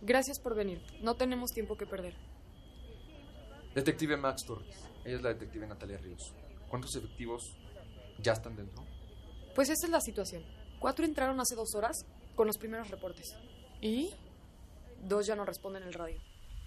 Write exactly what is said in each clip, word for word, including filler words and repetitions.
Gracias por venir. No tenemos tiempo que perder. Detective Max Torres. Ella es la detective Natalia Ríos. ¿Cuántos efectivos ya están dentro? Pues esta es la situación. Cuatro entraron hace dos horas con los primeros reportes. ¿Y? Dos ya no responden el radio.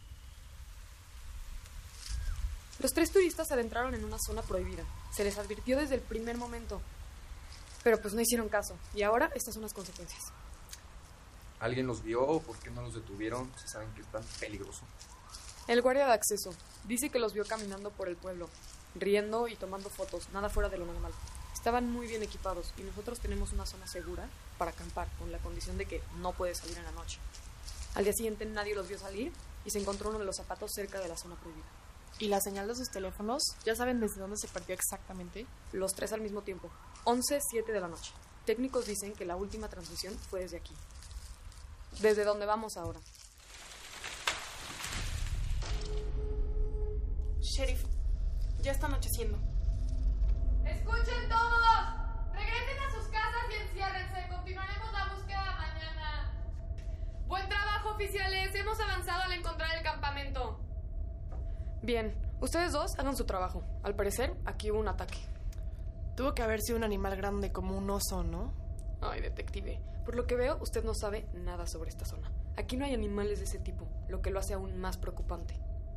Los tres turistas se adentraron en una zona prohibida. Se les advirtió desde el primer momento. Pero pues no hicieron caso. Y ahora estas son las consecuencias. ¿Alguien los vio? ¿Por qué no los detuvieron? Si saben que es tan peligroso. El guardia de acceso dice que los vio caminando por el pueblo, riendo y tomando fotos, nada fuera de lo normal. Estaban muy bien equipados y nosotros tenemos una zona segura para acampar, con la condición de que no puede salir en la noche. Al día siguiente nadie los vio salir y se encontró uno de los zapatos cerca de la zona prohibida. ¿Y la señal de sus teléfonos? ¿Ya saben desde dónde se perdió exactamente? Los tres al mismo tiempo, once siete de la noche. Técnicos dicen que la última transmisión fue desde aquí. ¿Desde dónde vamos ahora? Sheriff, ya está anocheciendo. ¡Escuchen todos! Regresen a sus casas y enciérrense. Continuaremos la búsqueda mañana. Buen trabajo, oficiales. Hemos avanzado al encontrar el campamento. Bien, ustedes dos hagan su trabajo. Al parecer, aquí hubo un ataque. Tuvo que haber sido un animal grande como un oso, ¿no? Ay, detective. Por lo que veo, usted no sabe nada sobre esta zona. Aquí no hay animales de ese tipo, lo que lo hace aún más preocupante.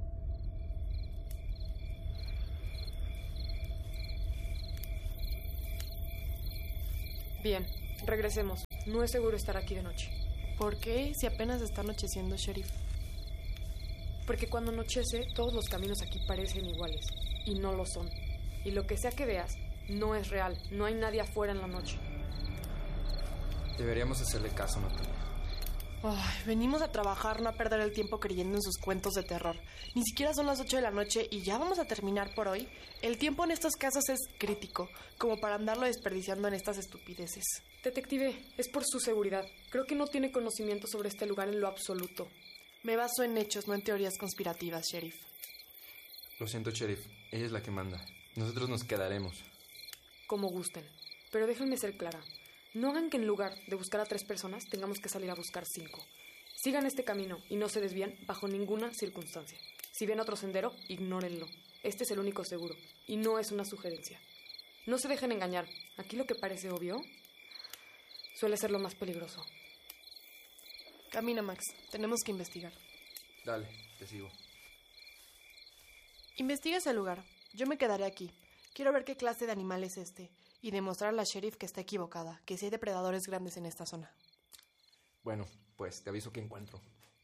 Bien, regresemos. No es seguro estar aquí de noche. ¿Por qué? Si apenas está anocheciendo, Sheriff. Porque cuando anochece, todos los caminos aquí parecen iguales. Y no lo son. Y lo que sea que veas, no es real. No hay nadie afuera en la noche. Deberíamos hacerle caso, Natalia. Ay, venimos a trabajar, no a perder el tiempo creyendo en sus cuentos de terror. Ni siquiera son las ocho de la noche y ya vamos a terminar por hoy. El tiempo en estos casos es crítico, como para andarlo desperdiciando en estas estupideces. Detective, es por su seguridad. Creo que no tiene conocimiento sobre este lugar en lo absoluto. Me baso en hechos, no en teorías conspirativas, Sheriff. Lo siento, Sheriff. Ella es la que manda. Nosotros nos quedaremos. Como gusten. Pero déjenme ser clara. No hagan que en lugar de buscar a tres personas tengamos que salir a buscar cinco. Sigan este camino y no se desvíen bajo ninguna circunstancia. Si ven otro sendero, ignórenlo. Este es el único seguro y no es una sugerencia. No se dejen engañar. Aquí lo que parece obvio suele ser lo más peligroso. Camina, Max. Tenemos que investigar. Dale, te sigo. Investiga ese lugar. Yo me quedaré aquí. Quiero ver qué clase de animal es este y demostrar a la sheriff que está equivocada, que sí hay depredadores grandes en esta zona. Bueno, pues te aviso que encuentro.